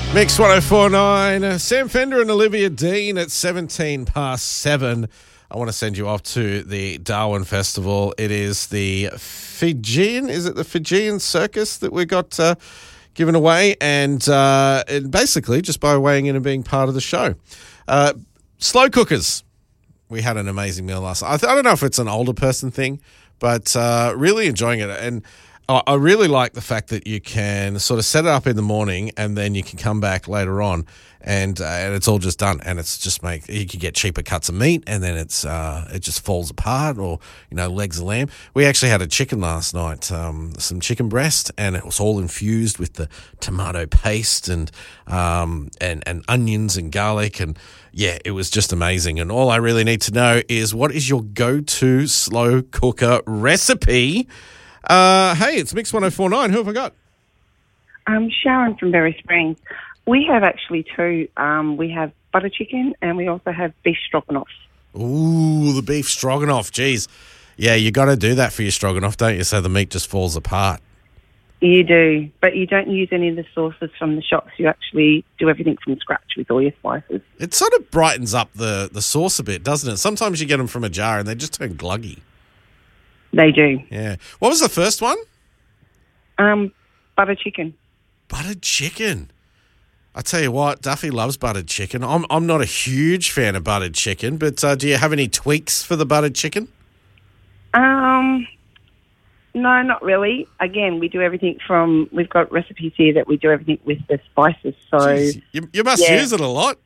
Mix 104.9, Sam Fender and Olivia Dean at 7:17. I want to send you off to the Darwin Festival. It is the Fijian circus that we got given away, and basically just by weighing in and being part of the show. Slow cookers. We had an amazing meal last night. I don't know if it's an older person thing, but really enjoying it. And I really like the fact that you can sort of set it up in the morning and then you can come back later on and it's all just done. And it's just you can get cheaper cuts of meat and then it just falls apart, or, legs of lamb. We actually had a chicken last night, some chicken breast, and it was all infused with the tomato paste and onions and garlic. And yeah, it was just amazing. And all I really need to know is, what is your go-to slow cooker recipe? Hey, it's Mix 104.9. Who have I got? Sharon from Berry Springs. We have actually two. We have butter chicken and we also have beef stroganoff. Ooh, the beef stroganoff. Jeez. Yeah, you got to do that for your stroganoff, don't you? So the meat just falls apart. You do, but you don't use any of the sauces from the shops. You actually do everything from scratch with all your spices. It sort of brightens up the sauce a bit, doesn't it? Sometimes you get them from a jar and they just turn gluggy. They do. Yeah. What was the first one? Butter chicken. Buttered chicken. I tell you what, Duffy loves buttered chicken. I'm not a huge fan of buttered chicken, but do you have any tweaks for the buttered chicken? No, not really. Again, we do everything we've got recipes here that we do everything with the spices. So jeez, you must use it a lot.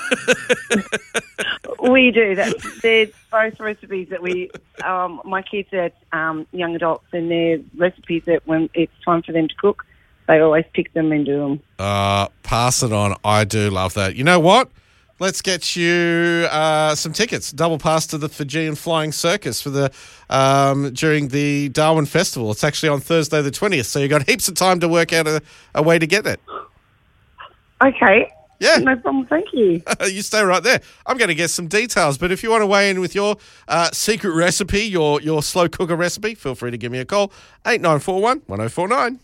We do. They're both recipes that my kids are young adults, and they're recipes that when it's time for them to cook, they always pick them and do them. Pass it on. I do love that. You know what? Let's get you some tickets. Double pass to the Fijian Flying Circus for during the Darwin Festival. It's actually on Thursday the 20th, so you've got heaps of time to work out a way to get it. Okay. Yeah. No problem, thank you. You stay right there. I'm going to get some details, but if you want to weigh in with your secret recipe, your slow cooker recipe, feel free to give me a call, 8941 1049.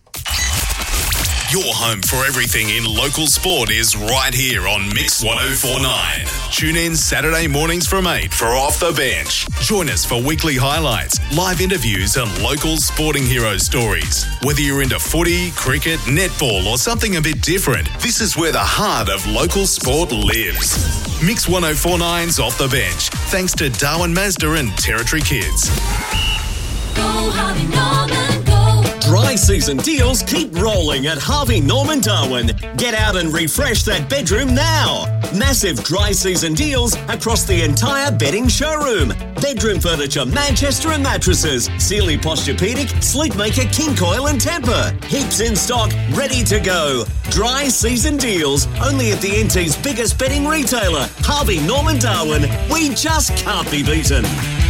Your home for everything in local sport is right here on Mix 104.9. Tune in Saturday mornings from 8 for Off the Bench. Join us for weekly highlights, live interviews and local sporting hero stories. Whether you're into footy, cricket, netball or something a bit different, this is where the heart of local sport lives. Mix 104.9's Off the Bench, thanks to Darwin Mazda and Territory Kids. Go Harvey Norman, go. Dry season deals keep rolling at Harvey Norman Darwin. Get out and refresh that bedroom now. Massive dry season deals across the entire bedding showroom. Bedroom furniture, Manchester and mattresses, Sealy Posturepedic, Sleepmaker, King Coil and Tempur. Heaps in stock, ready to go. Dry season deals only at the NT's biggest bedding retailer, Harvey Norman Darwin. We just can't be beaten. Go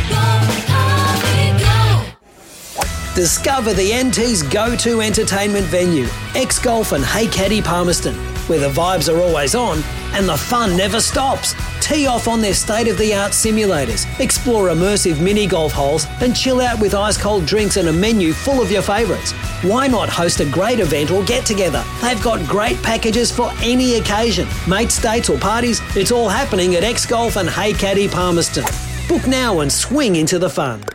Harvey, go. Discover the NT's go-to entertainment venue, X-Golf and Hey Caddy Palmerston, where the vibes are always on and the fun never stops. Tee off on their state-of-the-art simulators, explore immersive mini-golf holes and chill out with ice-cold drinks and a menu full of your favourites. Why not host a great event or get-together? They've got great packages for any occasion. Mates, dates or parties, it's all happening at X-Golf and Hey Caddy Palmerston. Book now and swing into the fun.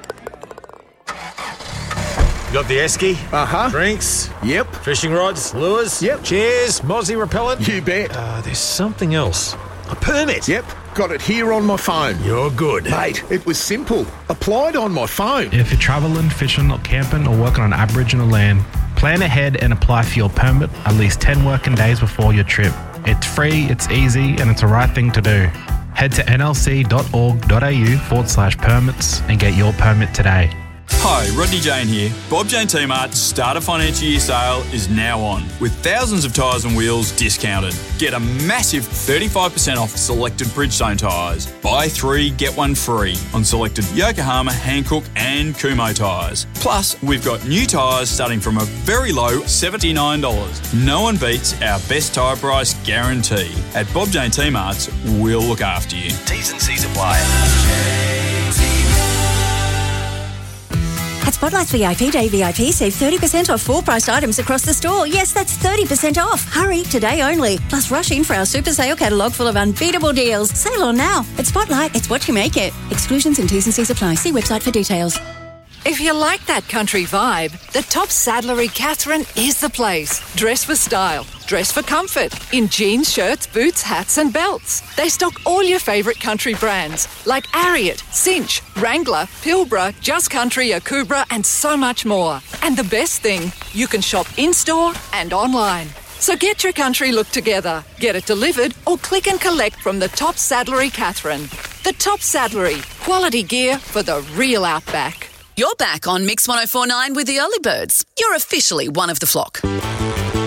You got the esky? Uh-huh. Drinks? Yep. Fishing rods? Lures? Yep. Chairs? Mozzie repellent? You bet. There's something else. A permit? Yep. Got it here on my phone. You're good. Mate, it was simple. Applied on my phone. If you're travelling, fishing or camping or working on Aboriginal land, plan ahead and apply for your permit at least 10 working days before your trip. It's free, it's easy and it's the right thing to do. Head to nlc.org.au/permits and get your permit today. Hi, Rodney Jane here. Bob Jane T-Mart's Starter Financial Year sale is now on, with thousands of tyres and wheels discounted. Get a massive 35% off selected Bridgestone tyres. Buy 3, get 1 free on selected Yokohama, Hankook and Kumho tyres. Plus, we've got new tyres starting from a very low $79. No one beats our best tyre price guarantee. At Bob Jane T-Mart's, we'll look after you. T's and C's apply. At Spotlight's VIP Day VIP. Save 30% off full priced items across the store. Yes, that's 30% off. Hurry, today only. Plus rush in for our super sale catalogue full of unbeatable deals. Sale on now. At Spotlight, it's what you make it. Exclusions and T's and C's apply. See website for details. If you like that country vibe, the Top Saddlery Catherine is the place. Dress for style, dress for comfort, in jeans, shirts, boots, hats and belts. They stock all your favourite country brands like Ariat, Cinch, Wrangler, Pilbara, Just Country, Akubra and so much more. And the best thing, you can shop in-store and online. So get your country look together, get it delivered or click and collect from the Top Saddlery Catherine. The Top Saddlery, quality gear for the real outback. You're back on Mix 104.9 with the Early Birds. You're officially one of the flock.